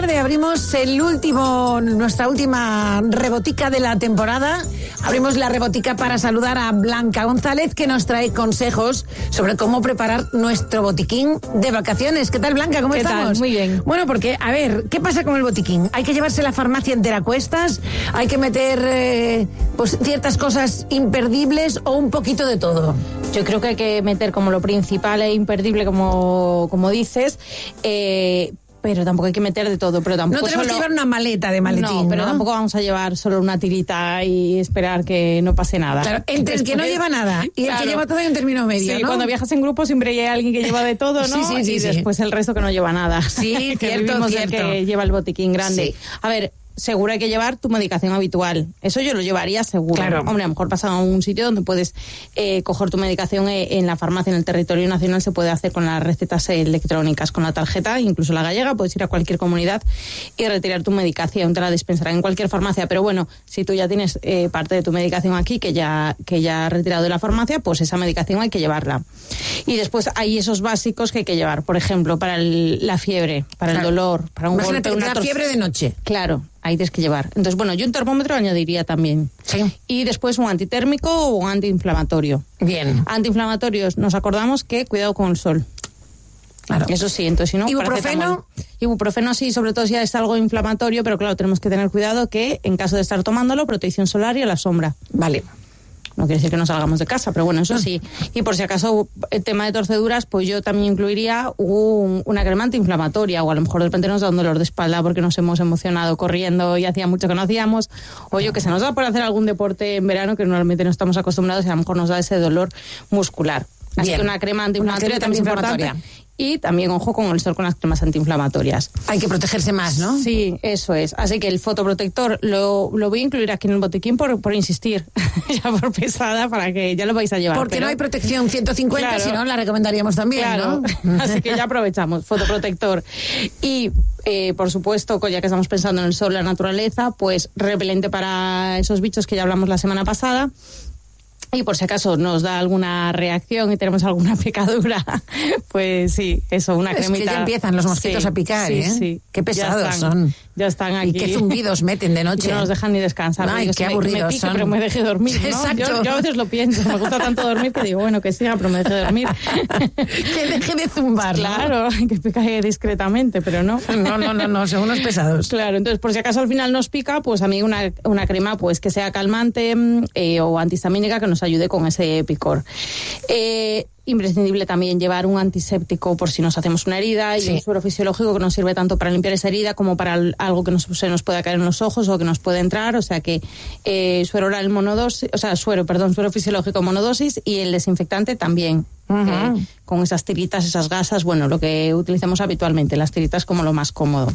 tarde abrimos nuestra última rebotica de la temporada. Abrimos la rebotica para saludar a Blanca González, que nos trae consejos sobre cómo preparar nuestro botiquín de vacaciones. ¿Qué tal, Blanca? ¿Cómo estamos? ¿Qué tal? Muy bien. Bueno, porque, a ver, ¿qué pasa con el botiquín? ¿Hay que llevarse la farmacia entera a cuestas? ¿Hay que meter pues ciertas cosas imperdibles o un poquito de todo? Yo creo que hay que meter como lo principal e imperdible, como dices, pero tampoco hay que meter de todo. Pero tampoco no tenemos que llevar una maleta de maletín, no, pero tampoco vamos a llevar solo una tirita y esperar que no pase nada. Claro, entre el que no lleva nada y el que lleva todo hay un término medio, sí, ¿no? Cuando viajas en grupo siempre hay alguien que lleva de todo, ¿no? Sí, y después el resto que no lleva nada. Sí, que cierto. el que lleva el botiquín grande. Sí. A ver, seguro hay que llevar tu medicación habitual. Eso yo lo llevaría seguro. Claro. Hombre, a lo mejor pasar a un sitio donde puedes coger tu medicación en la farmacia, en el territorio nacional se puede hacer con las recetas electrónicas, con la tarjeta, incluso la gallega, puedes ir a cualquier comunidad y retirar tu medicación, te la dispensarán en cualquier farmacia. Pero bueno, si tú ya tienes parte de tu medicación aquí que ya has retirado de la farmacia, pues esa medicación hay que llevarla. Y después hay esos básicos que hay que llevar, por ejemplo, para la fiebre, para el dolor, para un golpe, una fiebre de noche. Claro. Ahí tienes que llevar. Entonces, bueno, yo un termómetro añadiría también. Sí. Y después un antitérmico o un antiinflamatorio. Bien. Antiinflamatorios, nos acordamos que cuidado con el sol. Claro. Eso sí, entonces si no... ¿Ibuprofeno? Ibuprofeno sí, sobre todo si es algo inflamatorio, pero claro, tenemos que tener cuidado que en caso de estar tomándolo, protección solar y a la sombra. Vale. No quiere decir que no salgamos de casa, pero bueno, eso sí. Y por si acaso, el tema de torceduras, pues yo también incluiría una crema antiinflamatoria, o a lo mejor de repente nos da un dolor de espalda porque nos hemos emocionado corriendo y hacía mucho que no hacíamos, o yo que se nos da por hacer algún deporte en verano que normalmente no estamos acostumbrados y a lo mejor nos da ese dolor muscular. Así que una crema antiinflamatoria también es importante. Y también, ojo, con el sol con las cremas antiinflamatorias. Hay que protegerse más, ¿no? Sí, eso es. Así que el fotoprotector lo voy a incluir aquí en el botiquín por insistir, ya por pesada, para que ya lo vais a llevar. Porque no hay protección 150, claro, si no, la recomendaríamos también, claro, ¿no? Así que ya aprovechamos, fotoprotector. Y, por supuesto, ya que estamos pensando en el sol, la naturaleza, pues repelente para esos bichos que ya hablamos la semana pasada. Y por si acaso nos da alguna reacción y tenemos alguna picadura, pues sí, eso, una cremita. Es que ya empiezan los mosquitos a picar, sí, ¿eh? Sí. Qué pesados son. Ya están aquí. Y qué zumbidos meten de noche. Que no nos dejan ni descansar. Ay, digo, qué aburridos me pique, son. pero me deje dormir, ¿no? Exacto. Yo a veces lo pienso, me gusta tanto dormir que digo, bueno, que siga, pero me deje dormir. Que deje de zumbar, ¿no? Claro, que pique discretamente, pero no. No, son unos pesados. Claro, entonces por si acaso al final nos pica, pues a mí una crema pues que sea calmante o antihistamínica que nos ayude con ese picor. Imprescindible también llevar un antiséptico por si nos hacemos una herida y un suero fisiológico que nos sirve tanto para limpiar esa herida como para algo que se nos pueda caer en los ojos o que nos puede entrar, o sea que suero oral suero fisiológico monodosis y el desinfectante también. Con esas tiritas, esas gasas, bueno, lo que utilizamos habitualmente, las tiritas como lo más cómodo.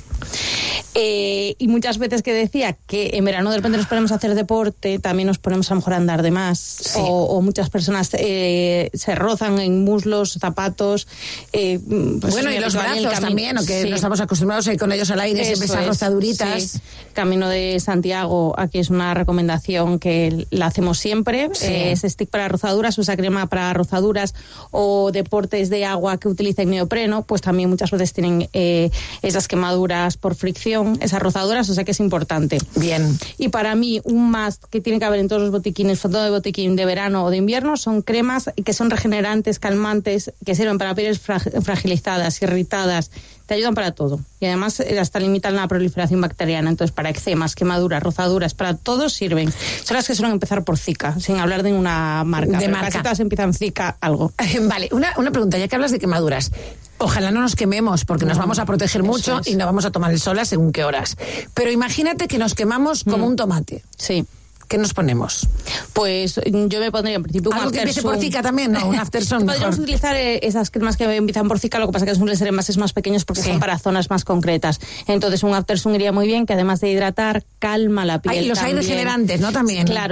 Y muchas veces que decía que en verano de repente nos ponemos a hacer deporte, también nos ponemos a lo mejor a andar de más, o muchas personas se rozan en muslos, zapatos. Pues bueno, y los brazos también, o que no estamos acostumbrados a ir con ellos al aire, siempre esas rozaduritas. Sí. Camino de Santiago, aquí es una recomendación que la hacemos siempre, ese stick para rozaduras o esa crema para rozaduras, o deportes de agua que utilicen neopreno, pues también muchas veces tienen esas quemaduras por fricción, esas rozaduras, o sea que es importante. Bien. Y para mí, un must que tiene que haber en todos los botiquines, fondo de botiquín de verano o de invierno, son cremas que son regenerantes, calmantes, que sirven para pieles fragilizadas, irritadas, te ayudan para todo. Y además hasta limitan la proliferación bacteriana. Entonces, para eczemas, quemaduras, rozaduras, para todos sirven. Son las que suelen empezar por Zika, sin hablar de una marca. De marca. Casi todas empiezan Zika algo. Vale, una pregunta, ya que hablas de quemaduras. Ojalá no nos quememos, porque nos vamos a proteger mucho y no vamos a tomar el sol a según qué horas. Pero imagínate que nos quemamos como un tomate. Sí. ¿Qué nos ponemos? Pues yo me pondría en principio un ¿algo que empiece por Zika también? No, un aftersun. Podríamos utilizar esas cremas que empiezan por Zika, lo que pasa es que suelen ser envases más pequeños porque son para zonas más concretas. Entonces un aftersun iría muy bien, que además de hidratar, calma la piel. Los hay regenerantes, ¿no? También. Claro.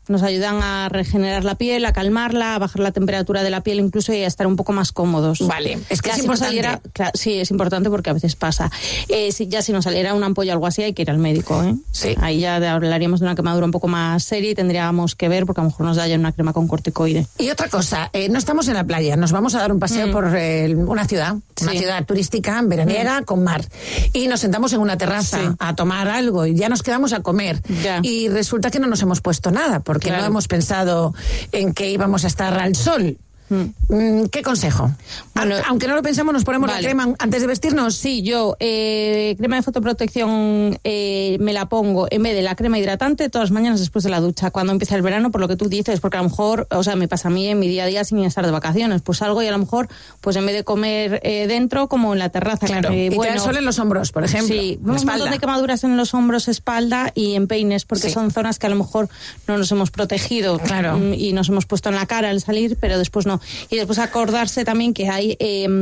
Nos ayudan a regenerar la piel, a calmarla, a bajar la temperatura de la piel incluso y a estar un poco más cómodos. Vale, es que ya es si importante. Sí, es importante porque a veces pasa. Si nos saliera una ampolla o algo así, hay que ir al médico, ¿eh? Sí. Ahí ya hablaríamos de una quemadura un poco más seria y tendríamos que ver, porque a lo mejor nos da ya una crema con corticoide. Y otra cosa, no estamos en la playa, nos vamos a dar un paseo por una ciudad turística, veraniega, con mar. Y nos sentamos en una terraza a tomar algo y ya nos quedamos a comer. Ya. Y resulta que no nos hemos puesto nada, porque no hemos pensado en que íbamos a estar al sol. ¿Qué consejo? Bueno, aunque no lo pensamos, nos ponemos la crema antes de vestirnos. Sí, yo crema de fotoprotección me la pongo en vez de la crema hidratante todas las mañanas después de la ducha, cuando empieza el verano, por lo que tú dices, porque a lo mejor, o sea, me pasa a mí en mi día a día sin estar de vacaciones, pues salgo y a lo mejor, pues en vez de comer dentro, como en la terraza. Claro, y te da el sol en los hombros, por ejemplo. Sí, un montón de quemaduras en los hombros, espalda y en peines, porque son zonas que a lo mejor no nos hemos protegido y nos hemos puesto en la cara al salir, pero después no. Y después acordarse también que hay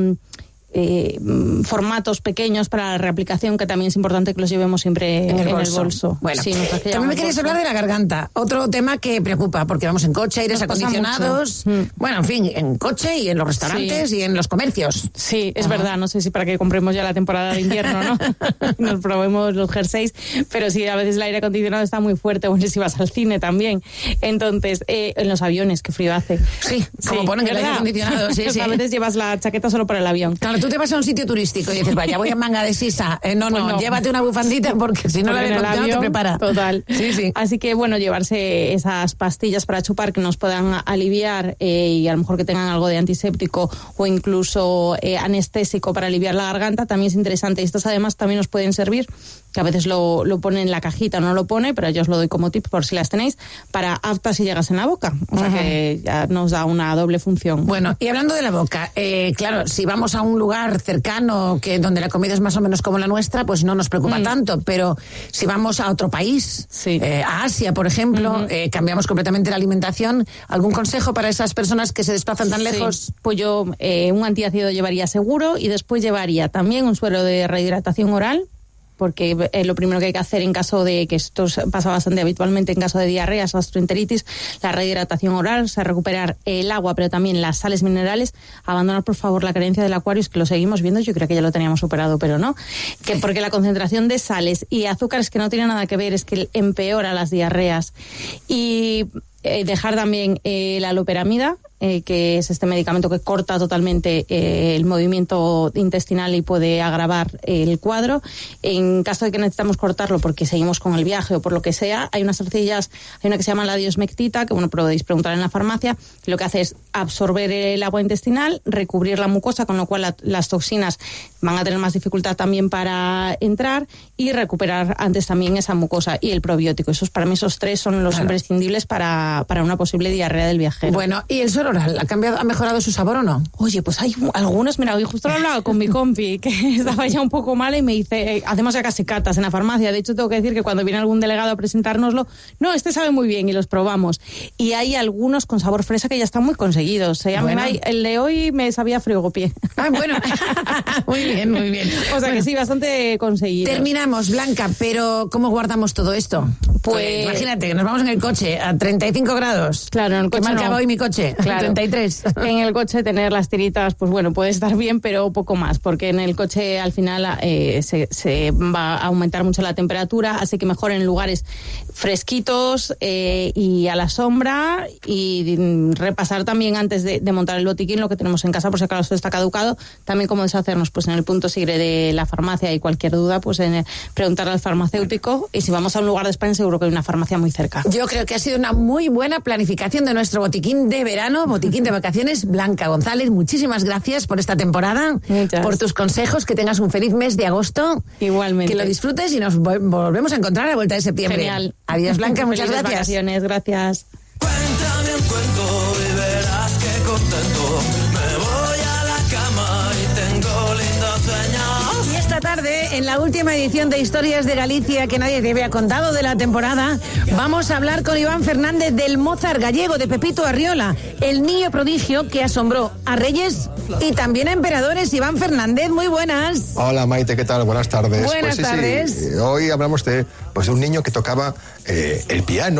formatos pequeños para la reaplicación, que también es importante que los llevemos siempre en el bolso. Bueno, sí, también me querías hablar de la garganta, otro tema que preocupa, porque vamos en coche, aires acondicionados, bueno, en fin, en coche y en los restaurantes y en los comercios. Sí, es verdad, no sé si para que compremos ya la temporada de invierno, ¿no? Nos probemos los jerseys, pero sí, a veces el aire acondicionado está muy fuerte, bueno, si vas al cine también. Entonces, en los aviones, qué frío hace. Sí, como ponen el aire acondicionado, sí. A veces llevas la chaqueta solo para el avión. Claro, tú te vas a un sitio turístico y dices, vaya, voy en manga de sisa. No, llévate una bufandita porque si no la aire acondicionado te prepara. Total. Sí. Así que, bueno, llevarse esas pastillas para chupar que nos puedan aliviar y a lo mejor que tengan algo de antiséptico o incluso anestésico para aliviar la garganta también es interesante. Y estas además también nos pueden servir, que a veces lo pone en la cajita, no lo pone, pero yo os lo doy como tip por si las tenéis, para aftas y llegas en la boca. O sea que ya nos da una doble función. Bueno, y hablando de la boca, claro, si vamos a un lugar cercano donde la comida es más o menos como la nuestra, pues no nos preocupa tanto, pero si vamos a otro país, a Asia, por ejemplo, cambiamos completamente la alimentación. ¿Algún consejo para esas personas que se desplazan tan lejos? Pues yo un antiácido llevaría seguro y después llevaría también un suero de rehidratación oral, porque lo primero que hay que hacer en caso de, que esto pasa bastante habitualmente en caso de diarreas, gastroenteritis, la rehidratación oral, o sea, recuperar el agua, pero también las sales minerales. Abandonar, por favor, la carencia del Aquarius, que lo seguimos viendo, yo creo que ya lo teníamos superado, pero no, porque la concentración de sales y azúcares que no tiene nada que ver es que empeora las diarreas. Y dejar también la loperamida, que es este medicamento que corta totalmente el movimiento intestinal y puede agravar el cuadro. En caso de que necesitamos cortarlo porque seguimos con el viaje o por lo que sea, hay unas arcillas, hay una que se llama la diosmectita, que bueno, podéis preguntar en la farmacia, que lo que hace es absorber el agua intestinal, recubrir la mucosa, con lo cual las toxinas van a tener más dificultad también para entrar, y recuperar antes también esa mucosa y el probiótico. Para mí esos tres son los imprescindibles para una posible diarrea del viajero. Bueno, ¿y el suero oral ha mejorado su sabor o no? Oye, pues hay algunos, mira, hoy justo lo he hablado con mi compi, que estaba ya un poco mala y me dice, hacemos ya casi catas en la farmacia. De hecho, tengo que decir que cuando viene algún delegado a presentárnoslo, no, este sabe muy bien, y los probamos. Y hay algunos con sabor fresa que ya están muy conseguidos. El de hoy me sabía frigopié. Ah, bueno. Muy bien, muy bien. O sea que sí, bastante conseguido. Terminamos, Blanca, pero ¿cómo guardamos todo esto? Pues imagínate que nos vamos en el coche a 35 grados. Claro, en el coche ¿Qué marcaba hoy mi coche? Claro. 33. En el coche tener las tiritas, pues bueno, puede estar bien, pero poco más, porque en el coche al final se va a aumentar mucho la temperatura, así que mejor en lugares fresquitos y a la sombra, y repasar también antes de montar el botiquín lo que tenemos en casa, por si acaso está caducado. También cómo deshacernos, pues en el punto sigre de la farmacia, y cualquier duda, pues preguntar al farmacéutico, y si vamos a un lugar de España seguro que hay una farmacia muy cerca. Yo creo que ha sido una muy buena planificación de nuestro botiquín de verano, botiquín de vacaciones. Blanca González, muchísimas gracias por esta temporada, por tus consejos, que tengas un feliz mes de agosto. Igualmente. Que lo disfrutes y nos volvemos a encontrar a la vuelta de septiembre. Genial. Adiós, Blanca, muchas Felices gracias. Vacaciones, gracias. Cuéntame un cuento y verás que contento me voy a la cama y tengo lindos sueños. Y esta tarde, en la última edición de Historias de Galicia, que nadie te había contado de la temporada, vamos a hablar con Iván Fernández del Mozart gallego, de Pepito Arriola, el niño prodigio que asombró a reyes y también a emperadores. Iván Fernández, muy buenas. Hola Maite, ¿qué tal? Buenas tardes. Buenas tardes. Sí. Hoy hablamos de un niño que tocaba el piano,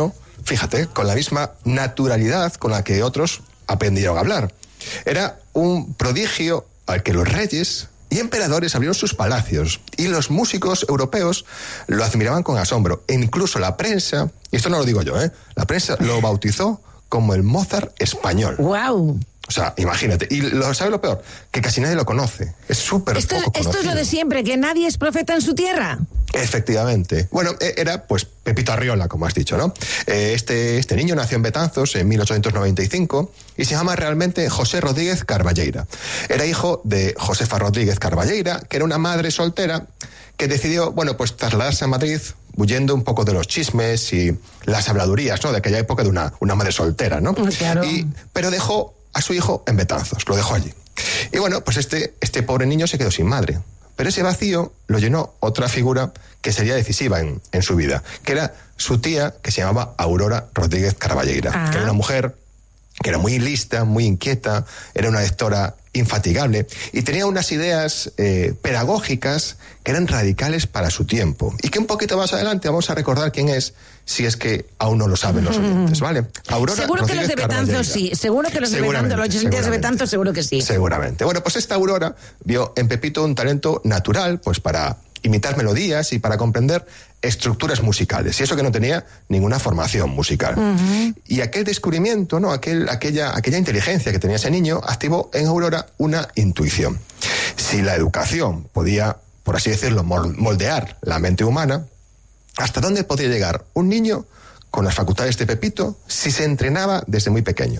fíjate, con la misma naturalidad con la que otros aprendieron a hablar. Era un prodigio al que los reyes y emperadores abrieron sus palacios, y los músicos europeos lo admiraban con asombro. E incluso la prensa, y esto no lo digo yo, la prensa lo bautizó como el Mozart español. ¡Guau! O sea, imagínate. Y ¿sabes lo peor? Que casi nadie lo conoce. Es súper poco conocido. Esto es lo de siempre, que nadie es profeta en su tierra. Efectivamente. Bueno, era pues Pepito Arriola, como has dicho, ¿no? Este niño nació en Betanzos en 1895 y se llama realmente José Rodríguez Carballeira. Era hijo de Josefa Rodríguez Carballeira, que era una madre soltera que decidió, bueno, pues trasladarse a Madrid, huyendo un poco de los chismes y las habladurías, ¿no? De aquella época de una madre soltera, ¿no? Claro. Pero dejó a su hijo en Betanzos, lo dejó allí. Y bueno, pues este pobre niño se quedó sin madre. Pero ese vacío lo llenó otra figura que sería decisiva en su vida, que era su tía, que se llamaba Aurora Rodríguez Carballeira, que era una mujer que era muy lista, muy inquieta, era una lectora infatigable y tenía unas ideas pedagógicas que eran radicales para su tiempo. Y que un poquito más adelante vamos a recordar quién es, si es que aún no lo saben los oyentes, ¿vale? Aurora seguro Rodríguez que los de Betanzos sí, seguro que los de Betanzos, los oyentes de Betanzos seguro que sí. Seguramente. Bueno, pues esta Aurora vio en Pepito un talento natural, pues para imitar melodías y para comprender estructuras musicales, y eso que no tenía ninguna formación musical. Y aquel descubrimiento, ¿no? aquella inteligencia que tenía ese niño, activó en Aurora una intuición. Si la educación podía, por así decirlo, moldear la mente humana, ¿hasta dónde podría llegar un niño con las facultades de Pepito si se entrenaba desde muy pequeño?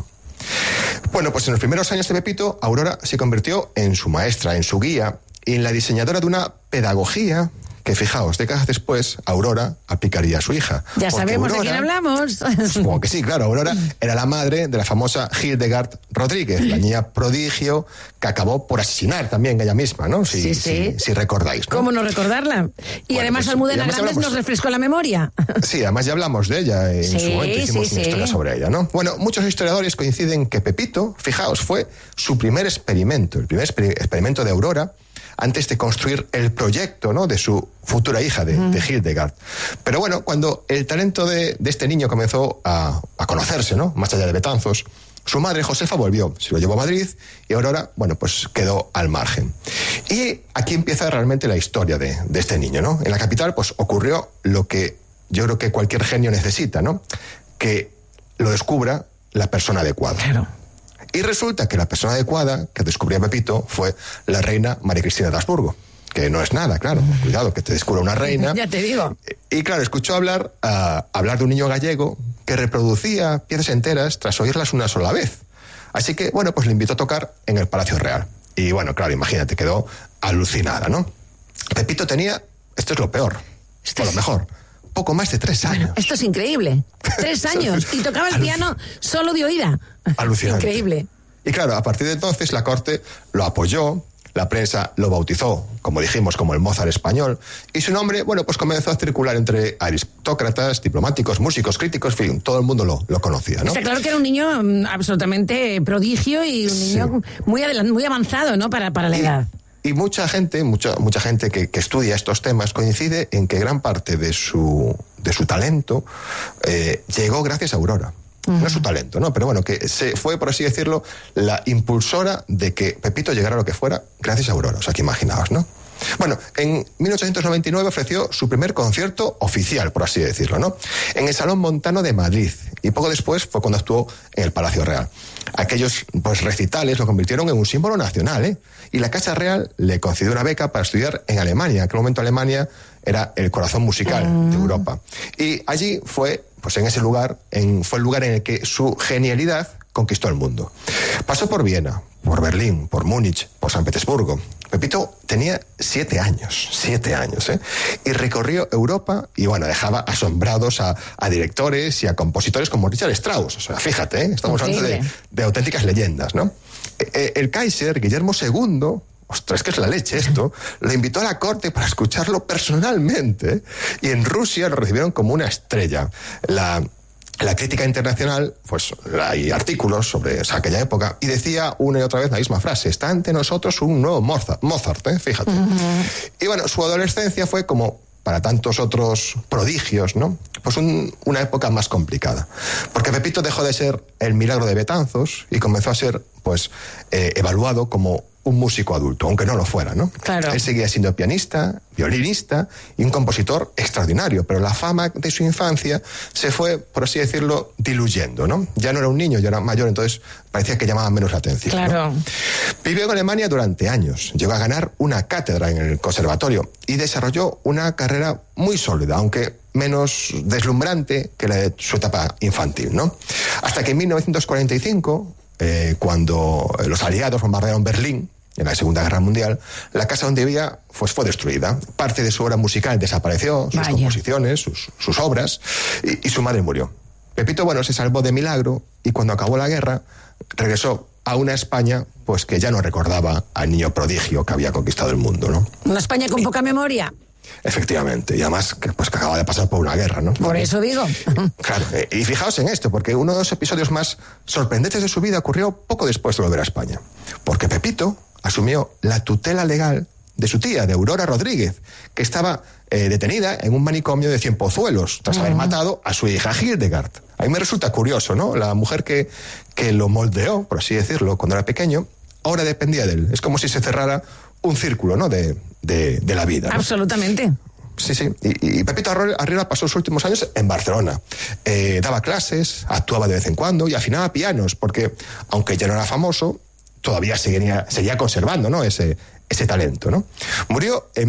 Bueno, pues en los primeros años de Pepito, Aurora se convirtió en su maestra, en su guía, y en la diseñadora de una pedagogía que, fijaos, décadas después, Aurora aplicaría a su hija. Ya sabemos Aurora, de quién hablamos. Supongo que sí, claro. Aurora era la madre de la famosa Hildegard Rodríguez, la niña prodigio que acabó por asesinar también ella misma, ¿no? Si recordáis, ¿no? ¿Cómo no recordarla? Y bueno, además, pues, Almudena Grandes nos refrescó la memoria. Sí, además ya hablamos de ella en su momento, hicimos una historia sobre ella, ¿no? Bueno, muchos historiadores coinciden que Pepito, fijaos, fue su primer experimento, el primer experimento de Aurora, antes de construir el proyecto, ¿no? De su futura hija, de Hildegard. Pero bueno, cuando el talento de este niño comenzó a conocerse, ¿no? Más allá de Betanzos, su madre, Josefa, volvió, se lo llevó a Madrid y Aurora, bueno, pues quedó al margen. Y aquí empieza realmente la historia de este niño, ¿no? En la capital, pues ocurrió lo que yo creo que cualquier genio necesita, ¿no? Que lo descubra la persona adecuada. Claro. Y resulta que la persona adecuada que descubrió a Pepito fue la reina María Cristina de Habsburgo, que no es nada, claro, cuidado, que te descubra una reina. Ya te digo. Y claro, escuchó hablar de un niño gallego que reproducía piezas enteras tras oírlas una sola vez. Así que, bueno, pues le invitó a tocar en el Palacio Real. Y bueno, claro, imagínate, quedó alucinada, ¿no? Pepito tenía, esto es lo peor, lo mejor, poco más de 3 años. Bueno, esto es increíble. 3 años. Y tocaba el piano solo de oída. Alucinante. Increíble. Y claro, a partir de entonces la corte lo apoyó, la prensa lo bautizó, como dijimos, como el Mozart español, y su nombre, bueno, pues comenzó a circular entre aristócratas, diplomáticos, músicos, críticos, en fin, todo el mundo lo conocía, ¿no? Está claro que era un niño absolutamente prodigio y un niño muy avanzado, ¿no? Para la edad. Y mucha gente que estudia estos temas coincide en que gran parte de su talento llegó gracias a Aurora. No es su talento, ¿no? Pero bueno, que se fue, por así decirlo, la impulsora de que Pepito llegara a lo que fuera gracias a Aurora. O sea, que imaginaos, ¿no? Bueno, en 1899 ofreció su primer concierto oficial, por así decirlo, ¿no? En el Salón Montano de Madrid. Y poco después fue cuando actuó en el Palacio Real. Aquellos, pues, recitales lo convirtieron en un símbolo nacional, ¿eh? Y la Casa Real le concedió una beca para estudiar en Alemania. En aquel momento Alemania era el corazón musical de Europa. Y allí fue, pues en ese lugar, fue el lugar en el que su genialidad conquistó el mundo. Pasó por Viena, por Berlín, por Múnich, por San Petersburgo. Pepito tenía 7 años, ¿eh? Y recorrió Europa y, bueno, dejaba asombrados a directores y a compositores como Richard Strauss. O sea, fíjate, ¿eh? Estamos hablando de auténticas leyendas, ¿no? El Kaiser, Guillermo II, ostras, que es la leche esto, lo invitó a la corte para escucharlo personalmente, y en Rusia lo recibieron como una estrella. La crítica internacional, pues hay artículos sobre aquella época, y decía una y otra vez la misma frase: está ante nosotros un nuevo Mozart, fíjate. Y bueno, su adolescencia fue como para tantos otros prodigios, ¿no? Pues una época más complicada. Porque Pepito dejó de ser el milagro de Betanzos y comenzó a ser, pues, evaluado como un músico adulto, aunque no lo fuera, ¿no? Claro. Él seguía siendo pianista, violinista y un compositor extraordinario, pero la fama de su infancia se fue, por así decirlo, diluyendo, ¿no? Ya no era un niño, ya era mayor, entonces parecía que llamaba menos la atención. Claro. ¿No? Vivió en Alemania durante años, llegó a ganar una cátedra en el conservatorio y desarrolló una carrera muy sólida, aunque menos deslumbrante que la de su etapa infantil, ¿no? Hasta que en 1945, cuando los aliados bombardearon Berlín, en la Segunda Guerra Mundial, la casa donde vivía pues, fue destruida. Parte de su obra musical desapareció, sus composiciones, sus obras, y su madre murió. Pepito, bueno, se salvó de milagro y cuando acabó la guerra regresó a una España pues que ya no recordaba al niño prodigio que había conquistado el mundo, ¿no? Una España con poca memoria. Efectivamente, y además que acaba de pasar por una guerra, ¿no? Por eso digo. Claro, y fijaos en esto, porque uno de los episodios más sorprendentes de su vida ocurrió poco después de volver a España. Porque Pepito asumió la tutela legal de su tía, de Aurora Rodríguez, que estaba detenida en un manicomio de Cienpozuelos, tras haber matado a su hija Hildegard. A mí me resulta curioso, ¿no? La mujer que lo moldeó, por así decirlo, cuando era pequeño, ahora dependía de él. Es como si se cerrara un círculo, ¿no? De la vida, ¿no? Absolutamente. Sí, sí. Y Pepito Arriola pasó sus últimos años en Barcelona. Daba clases, actuaba de vez en cuando y afinaba pianos, porque, aunque ya no era famoso, todavía seguía conservando, ¿no? ese talento, ¿no? Murió en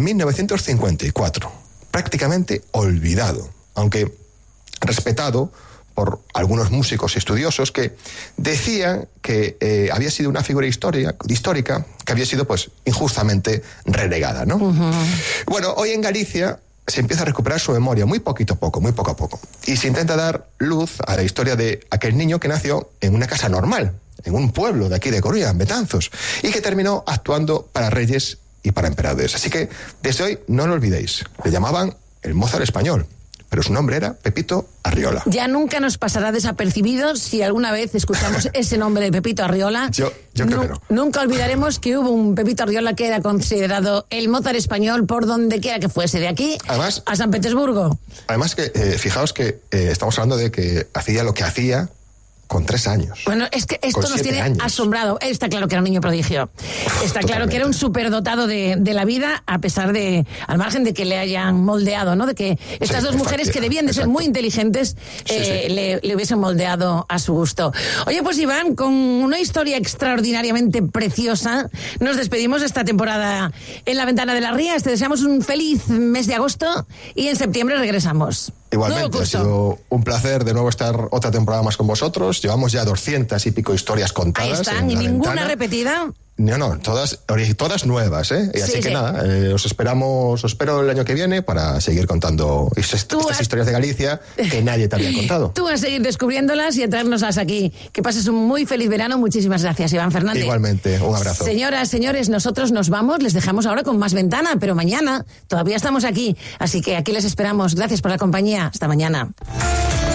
1954, prácticamente olvidado, aunque respetado por algunos músicos estudiosos que decían que había sido una figura histórica que había sido pues injustamente relegada, ¿no? Bueno, hoy en Galicia se empieza a recuperar su memoria muy poco a poco, y se intenta dar luz a la historia de aquel niño que nació en una casa normal, en un pueblo de aquí de Coruña, en Betanzos, y que terminó actuando para reyes y para emperadores. Así que desde hoy no lo olvidéis, le llamaban el Mozart español, pero su nombre era Pepito Arriola. Ya nunca nos pasará desapercibido si alguna vez escuchamos ese nombre de Pepito Arriola. Yo creo que no. Nunca olvidaremos que hubo un Pepito Arriola que era considerado el Mozart español por donde quiera que fuese, de aquí además, a San Petersburgo. Además que, fijaos que estamos hablando de que hacía lo que hacía con 3 años. Bueno, es que esto nos tiene asombrado. Está claro que era un niño prodigio. Está claro que era un superdotado de la vida, a pesar de, al margen de que le hayan moldeado, ¿no? De que estas dos mujeres que debían de ser muy inteligentes le hubiesen moldeado a su gusto. Oye, pues Iván, con una historia extraordinariamente preciosa, nos despedimos de esta temporada en La Ventana de las Rías. Te deseamos un feliz mes de agosto y en septiembre regresamos. Igualmente, ha sido un placer de nuevo estar otra temporada más con vosotros. Llevamos ya 200 y pico historias contadas. Ahí están, y ninguna repetida. No, todas nuevas, ¿eh? Y así que nada, os espero el año que viene para seguir contando estas historias de Galicia que nadie te había contado. Tú vas a seguir descubriéndolas y a traérnoslas aquí. Que pases un muy feliz verano. Muchísimas gracias, Iván Fernández. Igualmente, un abrazo. Señoras, señores, nosotros nos vamos, les dejamos ahora con más Ventana, pero mañana todavía estamos aquí, así que aquí les esperamos. Gracias por la compañía. Hasta mañana.